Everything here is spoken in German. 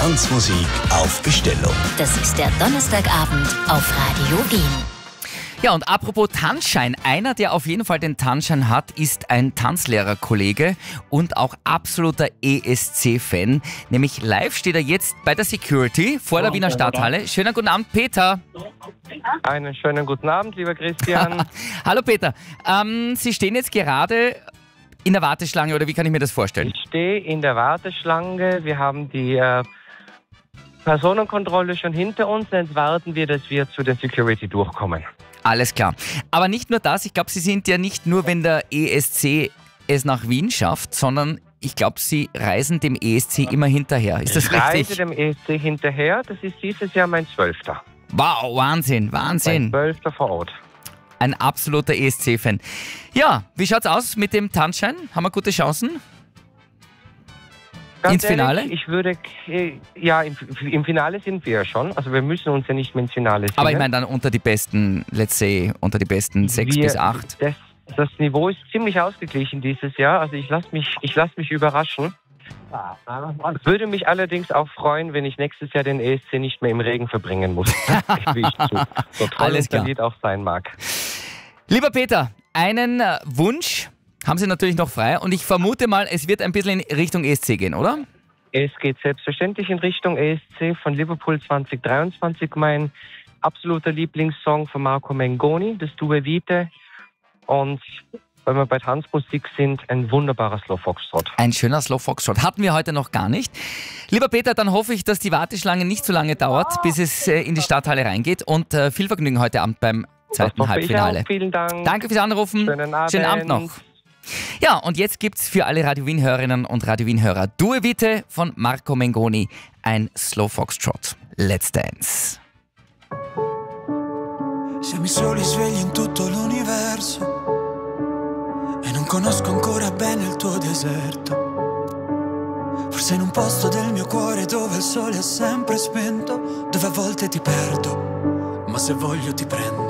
Tanzmusik auf Bestellung. Das ist der Donnerstagabend auf Radio Wien. Ja, und apropos Tanzschein, einer, der auf jeden Fall den Tanzschein hat, ist ein Tanzlehrerkollege und auch absoluter ESC-Fan. Nämlich live steht er jetzt bei der Security vor der Wiener Stadthalle. Schönen guten Abend, Peter. Einen schönen guten Abend, lieber Christian. Hallo Peter, Sie stehen jetzt gerade in der Warteschlange, oder wie kann ich mir das vorstellen? Ich stehe in der Warteschlange. Wir haben die Personenkontrolle schon hinter uns. Jetzt warten wir, dass wir zu der Security durchkommen. Alles klar. Aber nicht nur das, ich glaube, Sie sind ja nicht nur, wenn der ESC es nach Wien schafft, sondern ich glaube, Sie reisen dem ESC immer hinterher. Ist das richtig? Ich reise dem ESC hinterher. Das ist dieses Jahr mein 12. Wow, Wahnsinn, Wahnsinn. Mein 12. vor Ort. Ein absoluter ESC-Fan. Ja, wie schaut's aus mit dem Tanzschein? Haben wir gute Chancen? Ganz ins Finale? Ehrlich, ich würde, ja, im Finale sind wir ja schon. Also wir müssen uns ja nicht mehr ins Finale sehen. Aber ich meine dann unter die besten, let's say, unter die besten 6 bis 8. Das Niveau ist ziemlich ausgeglichen dieses Jahr. Also ich lasse mich überraschen. Es würde mich allerdings auch freuen, wenn ich nächstes Jahr den ESC nicht mehr im Regen verbringen muss. Wie ich zu. So toll Alles klar. das Lied auch sein mag. Lieber Peter, einen Wunsch haben Sie natürlich noch frei und ich vermute mal, es wird ein bisschen in Richtung ESC gehen, oder? Es geht selbstverständlich in Richtung ESC von Liverpool 2023. Mein absoluter Lieblingssong von Marco Mengoni, das Due Vite. Und wenn wir bei Tanzmusik sind, ein wunderbarer Slow Foxtrot. Ein schöner Slow Foxtrot. Hatten wir heute noch gar nicht. Lieber Peter, dann hoffe ich, dass die Warteschlange nicht so lange dauert, bis es in die Stadthalle reingeht. Und viel Vergnügen heute Abend beim zweiten Halbfinale. Ich auch. Vielen Dank. Danke fürs Anrufen. Schönen Abend noch. Ja, und jetzt gibt's für alle Radio Wien-Hörerinnen und Radio Wien-Hörer Due Vite von Marco Mengoni, ein Slow Foxtrot. Let's dance. Siamo i soli svegli in tutto l'universo e non conosco ancora bene il tuo deserto. Forse in un posto del mio cuore dove il sole è sempre spento, dove a volte ti perdo, ma se voglio ti prendo.